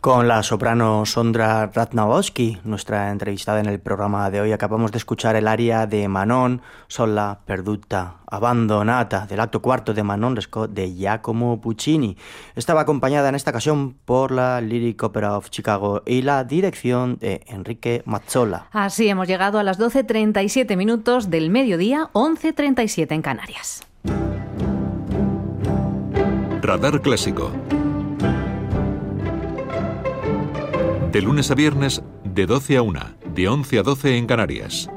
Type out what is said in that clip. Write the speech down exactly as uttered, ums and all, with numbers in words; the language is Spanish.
Con la soprano Sondra Ratnowski, nuestra entrevistada en el programa de hoy, acabamos de escuchar el aria de Manon, sola perduta, abandonata, del acto cuarto de Manon Lescaut de Giacomo Puccini. Estaba acompañada en esta ocasión por la Lyric Opera of Chicago y la dirección de Enrique Mazzola. Así hemos llegado a las doce treinta y siete minutos del mediodía, once treinta y siete en Canarias. Radar Clásico. De lunes a viernes, de doce a una, de once a doce en Canarias.